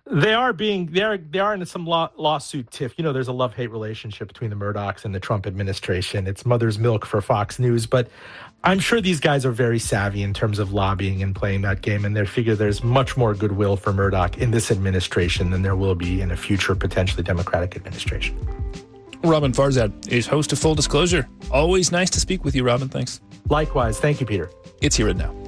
They are in some lawsuit tiff. You know, there's a love-hate relationship between the Murdochs and the Trump administration. It's mother's milk for Fox News, but I'm sure these guys are very savvy in terms of lobbying and playing that game, and they figure there's much more goodwill for Murdoch in this administration than there will be in a future potentially Democratic administration. Robin Farzad is host of Full Disclosure. Always nice to speak with you, Robin. Thanks. Likewise. Thank you, Peter. It's Here and Now.